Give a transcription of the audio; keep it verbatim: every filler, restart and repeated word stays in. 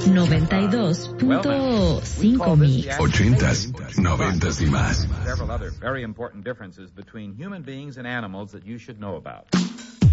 noventa y dos punto cinco Mix. Ochentas, noventas y más. Several other very important differences between human beings and animals that you should know about.